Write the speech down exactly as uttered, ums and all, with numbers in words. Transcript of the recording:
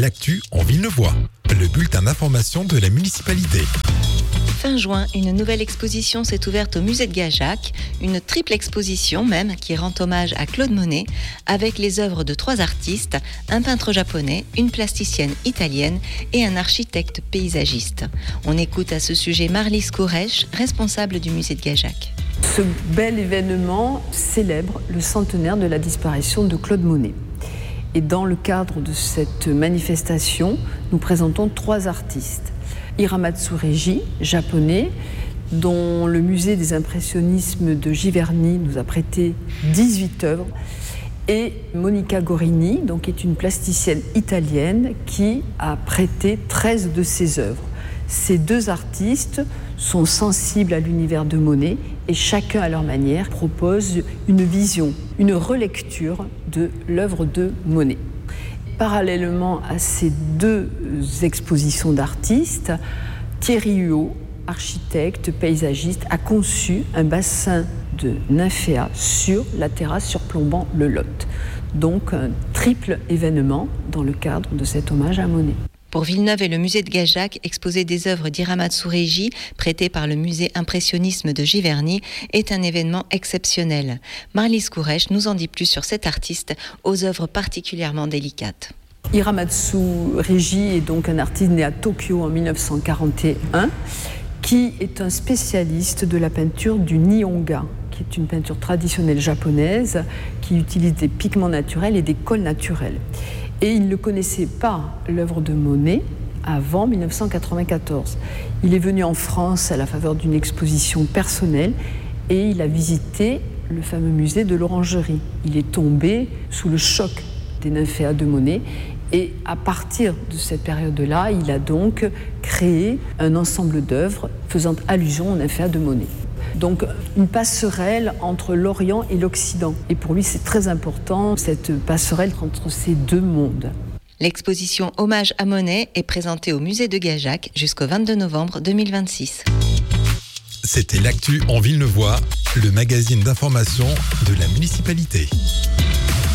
l'actu en Villeneuvois, le bulletin d'information de la municipalité. Fin juin, une nouvelle exposition s'est ouverte au musée de Gajac, une triple exposition même qui rend hommage à Claude Monet, avec les œuvres de trois artistes, un peintre japonais, une plasticienne italienne et un architecte paysagiste. On écoute à ce sujet Marlise Kourech, responsable du musée de Gajac. Ce bel événement célèbre le centenaire de la disparition de Claude Monet. Et dans le cadre de cette manifestation, nous présentons trois artistes. Hiramatsu Reiji, japonais, dont le musée des impressionnismes de Giverny nous a prêté dix-huit œuvres, et Monica Gorini, donc, qui est une plasticienne italienne qui a prêté treize de ses œuvres. Ces deux artistes sont sensibles à l'univers de Monet et chacun à leur manière propose une vision, une relecture de l'œuvre de Monet. Parallèlement à ces deux expositions d'artistes, Thierry Huot, architecte, paysagiste, a conçu un bassin de nymphéas sur la terrasse surplombant le Lot. Donc un triple événement dans le cadre de cet hommage à Monet. Pour Villeneuve et le musée de Gajac, exposer des œuvres d'Hiramatsu Reiji, prêtées par le musée impressionnisme de Giverny, est un événement exceptionnel. Marlise Kourech nous en dit plus sur cet artiste aux œuvres particulièrement délicates. Hiramatsu Reiji est donc un artiste né à Tokyo en mille neuf cent quarante et un, qui est un spécialiste de la peinture du Nihonga, qui est une peinture traditionnelle japonaise qui utilise des pigments naturels et des colles naturelles. Et il ne connaissait pas l'œuvre de Monet avant mille neuf cent quatre-vingt-quatorze. Il est venu en France à la faveur d'une exposition personnelle et il a visité le fameux musée de l'Orangerie. Il est tombé sous le choc des nymphéas de Monet et à partir de cette période-là, il a donc créé un ensemble d'œuvres faisant allusion aux nymphéas de Monet. Donc une passerelle entre l'Orient et l'Occident. Et pour lui, c'est très important, cette passerelle entre ces deux mondes. L'exposition Hommage à Monet est présentée au musée de Gajac jusqu'au vingt-deux novembre deux mille vingt-six. C'était l'actu en Villeneuvois, le magazine d'information de la municipalité.